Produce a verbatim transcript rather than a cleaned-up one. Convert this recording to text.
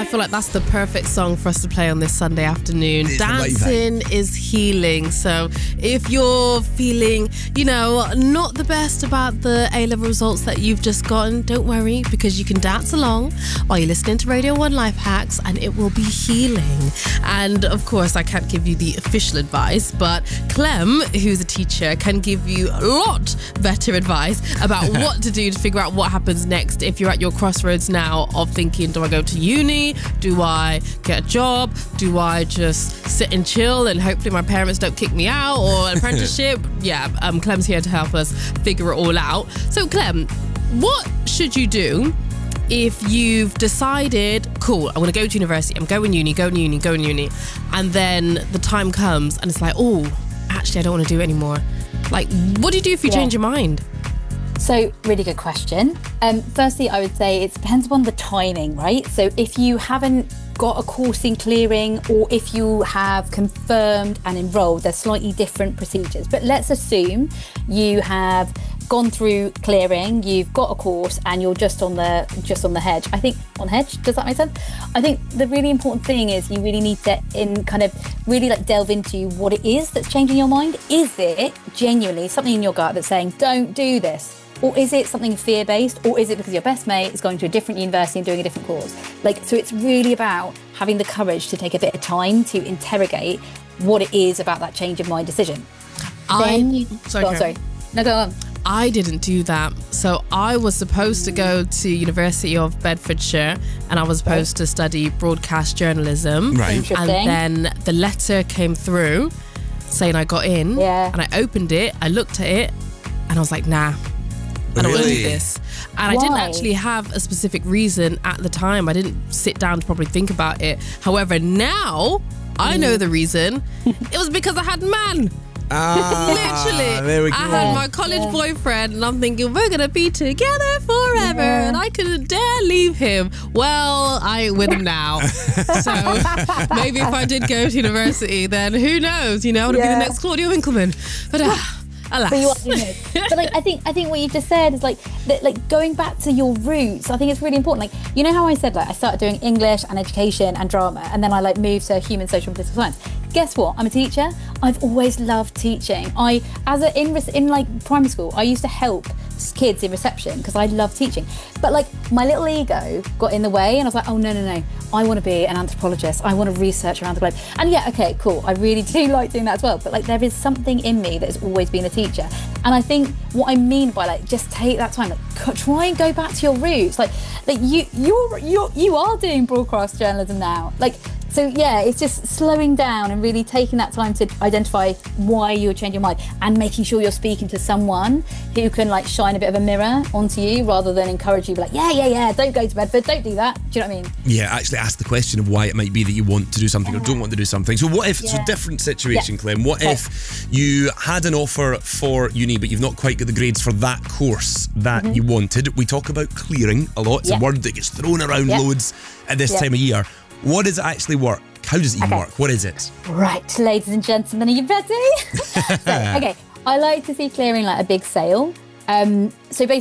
feel like that's the perfect song for us to play on this Sunday afternoon. It's Dancing is healing. So if you're feeling, you know, not the best about the A-level results that you've just gotten, don't worry, because you can dance along while you're listening to Radio One Life Hacks, and it will be healing. And of course, I can't give you the official advice, but Clem, who's a teacher, can give you a lot better advice about what to do to figure out what happens next if you're at your crossroads now of thinking, do I go to uni? Do I get a job? Do I just sit and chill and hopefully my parents don't kick me out, or an apprenticeship? Yeah, um, Clem's here to help us figure it all out. So Clem, what should you do if you've decided, cool, I want to go to university, I'm going uni, going uni, going uni, and then the time comes and it's like, oh, actually I don't want to do it anymore. Like, what do you do if you yeah. change your mind? So, really good question. Um, firstly, I would say it depends upon the timing, right? So if you haven't got a course in clearing, or if you have confirmed and enrolled, there's slightly different procedures. But let's assume you have gone through clearing, you've got a course, and you're just on the just on the hedge. I think on hedge, does that make sense? I think the really important thing is you really need to in kind of really like delve into what it is that's changing your mind. Is it genuinely something in your gut that's saying, don't do this? Or is it something fear-based? Or is it because your best mate is going to a different university and doing a different course? Like, so it's really about having the courage to take a bit of time to interrogate what it is about that change of mind decision. I, then you, sorry, oh, sorry. No, go on. I didn't do that. So I was supposed to go to University of Bedfordshire, and I was supposed to study broadcast journalism. Right. And then the letter came through saying I got in. Yeah. And I opened it, I looked at it, and I was like, nah. I don't want to do this. And Why? I didn't actually have a specific reason at the time. I didn't sit down to probably think about it. However, now I know the reason. It was because I had man. Ah, Literally. There we go. I had my college yeah. boyfriend, and I'm thinking, we're going to be together forever. Yeah. And I couldn't dare leave him. Well, I ain't with him now. So maybe if I did go to university, then who knows? You know, I would yeah. be the next Claudia Winkleman. But uh, alas. But, you are doing it. But like, I think I think what you just said is like that, like going back to your roots. I think it's really important. Like, you know how I said like I started doing English and education and drama, and then I like moved to human, social, and political science. Guess what? I'm a teacher. I've always loved teaching. I, as a in in like primary school, I used to help kids in reception because I love teaching. But like my little ego got in the way, and I was like, oh no no no, I want to be an anthropologist. I want to research around the globe. And yeah, okay, cool. I really do like doing that as well. But like there is something in me that has always been a teacher. And I think what I mean by like just take that time, like try and go back to your roots. Like like you you're you you are doing broadcast journalism now. Like. So yeah, it's just slowing down and really taking that time to identify why you're changing your mind, and making sure you're speaking to someone who can like shine a bit of a mirror onto you rather than encourage you, like, yeah, yeah, yeah, don't go to Bedford, don't do that. Do you know what I mean? Yeah, actually ask the question of why it might be that you want to do something or don't want to do something. So what if, yeah. so different situation, yeah. Clem, what okay. if you had an offer for uni but you've not quite got the grades for that course that mm-hmm. you wanted? We talk about clearing a lot. It's yep. a word that gets thrown around yep. loads at this yep. time of year. What does it actually work? How does it even okay. work? What is it? Right, ladies and gentlemen, are you ready? so, okay, I like to see clearing like a big sale. Um, so basically